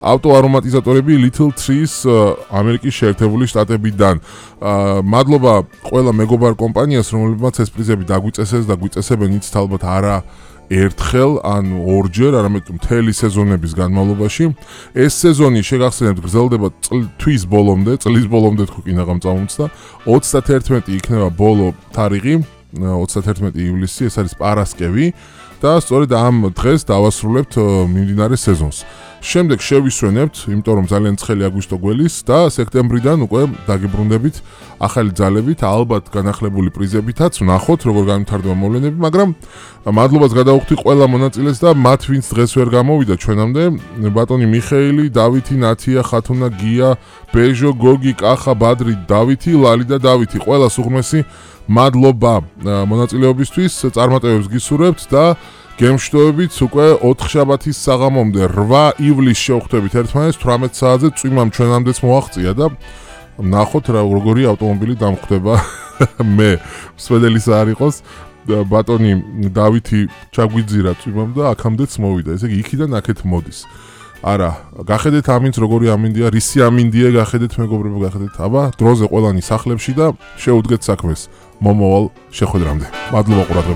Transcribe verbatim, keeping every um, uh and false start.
ავტოარომატიზატორები Little Trees ამერიკის შეერთებული შტატებიდან. მადლობა ყველა მეგობარ კომპანიას, რომლებმაც ეს პრიზები დაგვიწესეს და გვიწესებენ იცით ალბათ არა ერთხელ ან ორჯერ, არამედ მთელი სეზონების განმავლობაში. ეს სეზონი შეგახსენებთ გრძელდება თვის ბოლომდე, წლის ბოლომდე თქო კინაღამ წამოწდა. ოცდათერთმეტი იქნება ბოლო თარიღი, ოცდათერთმეტი ივლისი, ეს არის პარასკევი და სწორედ ამ დღეს დავასრულებთ მიმდინარე სეზონს. შემდეგ შევისვენებთ, იმიტომ რომ ძალიან ცხელი აგვისტო გველის და სექტემბრიდან უკვე დაგიბრუნდებით ახალი ძალებით, ალბათ განახლებული პრიზებითაც, ვნახოთ როგორ განვითარდება მოვლენები, მაგრამ მადლობას გადავუხდი ყველა მონაწილეს და მათ ვინც დღეს ვერ გამოვიდა ჩვენამდე, ბატონი მიხეილი, დავითი, ნათია, ხათუნა, გია, ბეჟო, გოგი, კახა, ბადრი, დავითი, ლალი და დავითი, ყველას უღმესი მადლობა მონაწილეობისთვის, წარმატებებს გისურვებთ და გემშვიდობებით უკვე ოთხშაბათის საღამომდე რვა ივლისს შევხვდებით ერთმანეთს თვრამეტ საათზე წვიმამ ჩვენამდეც მოაღწია და ნახოთ რა როგორი ავტომობილი დამხვდება მე სვედელის არ იყოს ბატონი დავითი ჩაგვიძირა წვიმამ და აქამდეც მოვიდა ესე იგი იქიდან აქეთ მოდის არა გახედეთ ამინც როგორი ამინდია რისი ამინდია გახედეთ მეგობრებო გახედეთ აბა დროზე ყველანი სახლებში და შეუდგეთ საქმეს მომავალ შეხვედრამდე მადლობა ყურადღებისთვის